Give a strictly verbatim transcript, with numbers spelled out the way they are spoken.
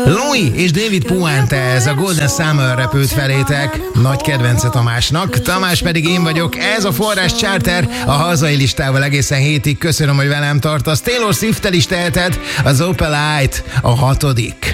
Louis és David Puente, ez a Golden Summer repült felétek. Nagy kedvence Tamásnak, Tamás pedig én vagyok. Ez a Forrás Charter a hazai listával egészen hétig. Köszönöm, hogy velem tartasz. Taylor Swift-tel is teheted, az Opel Light a hatodik.